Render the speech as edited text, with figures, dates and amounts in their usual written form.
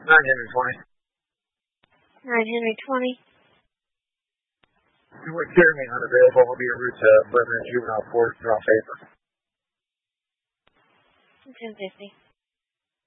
Henry 20. 9 Henry 20. You would Jeremy unavailable. Will be en route to Birmingham Juvenile Court. Draw paper. 1050.